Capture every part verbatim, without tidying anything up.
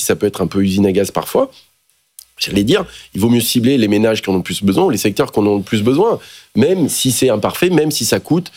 si ça peut être un peu usine à gaz parfois, j'allais dire, il vaut mieux cibler les ménages qui en ont le plus besoin, ou les secteurs qui en ont le plus besoin, même si c'est imparfait, même si ça coûte.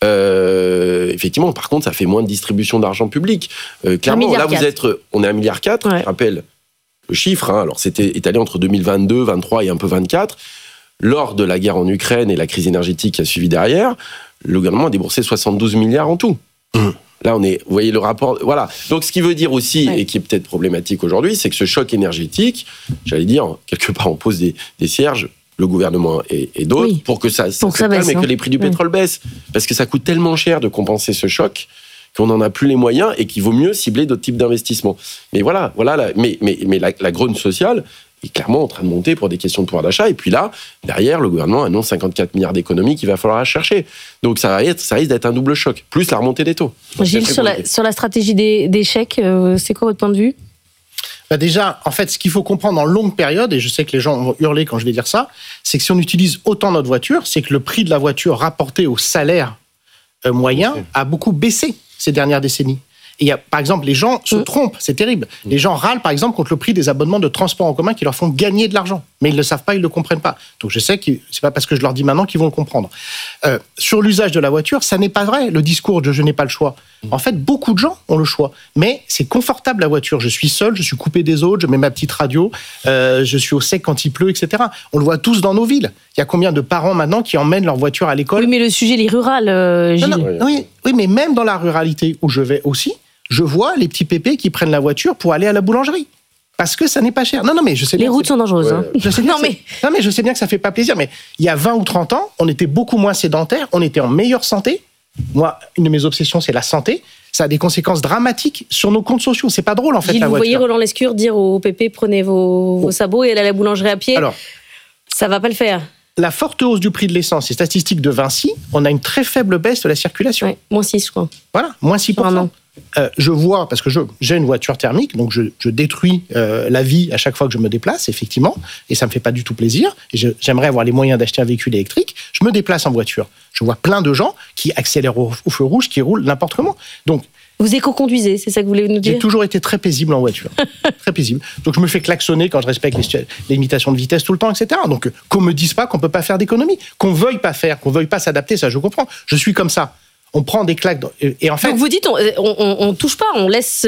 Euh, effectivement, par contre, ça fait moins de distribution d'argent public. Euh, clairement, là, vous êtes, on est à un virgule quatre milliard. Ouais. Je rappelle le chiffre. Hein, alors, c'était étalé entre deux mille vingt-deux, vingt-trois et un peu vingt-quatre. Lors de la guerre en Ukraine et la crise énergétique qui a suivi derrière, le gouvernement a déboursé soixante-douze milliards en tout. Mmh. Là, on est, vous voyez le rapport. Voilà. Donc, ce qui veut dire aussi, ouais. et qui est peut-être problématique aujourd'hui, c'est que ce choc énergétique, j'allais dire, quelque part, on pose des, des cierges, le gouvernement et, et d'autres, oui. pour que ça, ça, pour que ça baisse, calme et que les prix du pétrole oui. baissent. Parce que ça coûte tellement cher de compenser ce choc qu'on n'en a plus les moyens et qu'il vaut mieux cibler d'autres types d'investissements. Mais voilà, voilà la, mais, mais, mais la, la grogne sociale est clairement en train de monter pour des questions de pouvoir d'achat. Et puis là, derrière, le gouvernement annonce cinquante-quatre milliards d'économies qu'il va falloir chercher. Donc ça, va être, ça risque d'être un double choc, plus la remontée des taux. Gilles, sur la, sur la stratégie des, des chèques, euh, c'est quoi votre point de vue ? Bah déjà, en fait, ce qu'il faut comprendre en longue période, et je sais que les gens vont hurler quand je vais dire ça, c'est que si on utilise autant notre voiture, c'est que le prix de la voiture rapporté au salaire euh, moyen a beaucoup baissé ces dernières décennies. Et il y a, par exemple, les gens se trompent, c'est terrible. Les gens râlent, par exemple, contre le prix des abonnements de transport en commun qui leur font gagner de l'argent. Mais ils ne le savent pas, ils ne le comprennent pas. Donc je sais que c'est pas parce que je leur dis maintenant qu'ils vont le comprendre. Euh, sur l'usage de la voiture, ça n'est pas vrai, le discours de « je n'ai pas le choix ». En fait, beaucoup de gens ont le choix. Mais c'est confortable, la voiture. Je suis seul, je suis coupé des autres, je mets ma petite radio, euh, je suis au sec quand il pleut, et cetera. On le voit tous dans nos villes. Il y a combien de parents maintenant qui emmènent leur voiture à l'école ? Oui, mais le sujet, il est rural, euh, Gilles. Non, non, oui, oui, mais même dans la ruralité où je vais aussi, je vois les petits pépés qui prennent la voiture pour aller à la boulangerie. Parce que ça n'est pas cher. Non, non, mais je sais les bien. Les routes sont dangereuses. Ouais. Hein. Je sais bien non, mais... non, mais je sais bien que ça fait pas plaisir. Mais il y a vingt ou trente ans, on était beaucoup moins sédentaires, on était en meilleure santé. Moi, une de mes obsessions, c'est la santé. Ça a des conséquences dramatiques sur nos comptes sociaux. C'est pas drôle, en fait, Gilles, la voiture. Vous voyez Roland Lescure dire aux pépés, prenez vos, vos sabots et allez à la boulangerie à pied. Alors, ça va pas le faire. La forte hausse du prix de l'essence, les statistiques de Vinci, on a une très faible baisse de la circulation. Ouais, moins six, je crois. Voilà, moins six pour cent. Euh, je vois, parce que je, j'ai une voiture thermique, donc je, je détruis euh, la vie à chaque fois que je me déplace, effectivement, et ça me fait pas du tout plaisir. Et je, j'aimerais avoir les moyens d'acheter un véhicule électrique. Je me déplace en voiture. Je vois plein de gens qui accélèrent au, au feu rouge, qui roulent n'importe comment. Donc, vous éco-conduisez, c'est ça que vous voulez nous dire ? J'ai toujours été très paisible en voiture. Très paisible. Donc je me fais klaxonner quand je respecte les, les limitations de vitesse tout le temps, et cetera. Donc qu'on me dise pas qu'on peut pas faire d'économie, qu'on veuille pas faire, qu'on veuille pas s'adapter, ça je comprends. Je suis comme ça. On prend des claques. Dans, et, et en fait. Donc vous dites, on, on, on touche pas, on laisse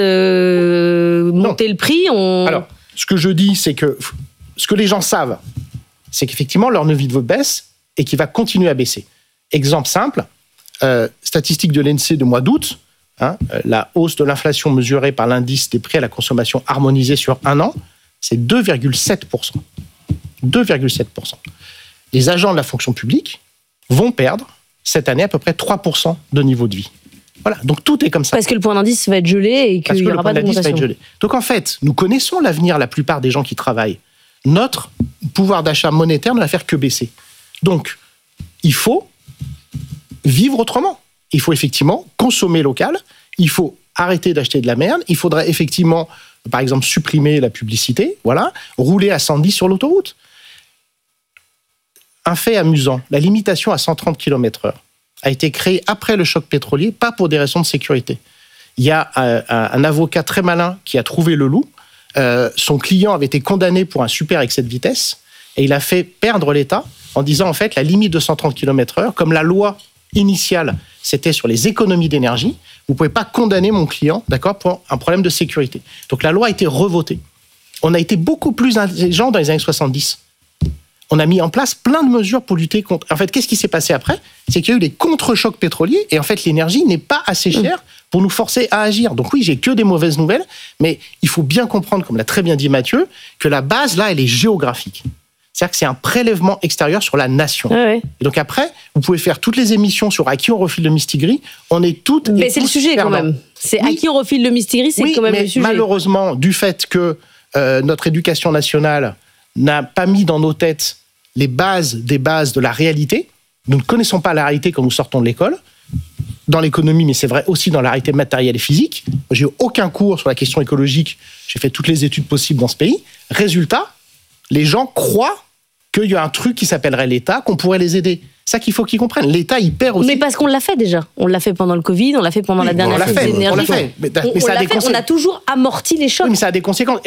euh, monter non. le prix. On... Alors, ce que je dis, c'est que ce que les gens savent, c'est qu'effectivement leur niveau de vie baisse et qu'il va continuer à baisser. Exemple simple, euh, statistique de l'I N S E E de mois d'août. Hein, la hausse de l'inflation mesurée par l'indice des prix à la consommation harmonisé sur un an, c'est deux virgule sept pour cent. deux virgule sept pour cent. Les agents de la fonction publique vont perdre cette année à peu près trois pour cent de niveau de vie. Voilà, donc tout est comme ça. Parce que le point d'indice va être gelé et qu'il n'y aura pas d'augmentation. Donc en fait, nous connaissons l'avenir, la plupart des gens qui travaillent. Notre pouvoir d'achat monétaire ne va faire que baisser. Donc, il faut vivre autrement. Il faut effectivement consommer local, il faut arrêter d'acheter de la merde, il faudrait effectivement, par exemple, supprimer la publicité, voilà, rouler à cent dix sur l'autoroute. Un fait amusant, la limitation à cent trente kilomètres heure a été créée après le choc pétrolier, pas pour des raisons de sécurité. Il y a un, un avocat très malin qui a trouvé le loup, euh, son client avait été condamné pour un super excès de vitesse, et il a fait perdre l'État en disant, en fait, la limite de cent trente kilomètres heure, comme la loi initiale, c'était sur les économies d'énergie, vous ne pouvez pas condamner mon client, d'accord, pour un problème de sécurité. Donc la loi a été revotée. On a été beaucoup plus intelligents dans les années soixante-dix. On a mis en place plein de mesures pour lutter contre... En fait, qu'est-ce qui s'est passé après ? C'est qu'il y a eu des contre-chocs pétroliers et en fait, l'énergie n'est pas assez chère pour nous forcer à agir. Donc oui, j'ai que des mauvaises nouvelles, mais il faut bien comprendre, comme l'a très bien dit Mathieu, que la base, là, elle est géographique. C'est-à-dire que c'est un prélèvement extérieur sur la nation. Ah ouais. Et donc après, vous pouvez faire toutes les émissions sur à qui on refile le mistigris. On est toutes. Mais c'est le sujet perdants. Quand même. C'est oui. À qui on refile le mistigris, c'est oui, quand même mais le sujet. Malheureusement, du fait que euh, notre éducation nationale n'a pas mis dans nos têtes les bases des bases de la réalité, nous ne connaissons pas la réalité quand nous sortons de l'école. Dans l'économie, mais c'est vrai aussi dans la réalité matérielle et physique. J'ai eu aucun cours sur la question écologique. J'ai fait toutes les études possibles dans ce pays. Résultat, les gens croient qu'il y a un truc qui s'appellerait l'État, qu'on pourrait les aider. C'est ça qu'il faut qu'ils comprennent. L'État, il perd aussi. Mais parce qu'on l'a fait déjà. On l'a fait pendant le Covid, on l'a fait pendant oui, la dernière crise d'énergie. On l'a fait. Mais, mais on, ça on, a des fait. on a toujours amorti les chocs. Oui, mais ça a des conséquences.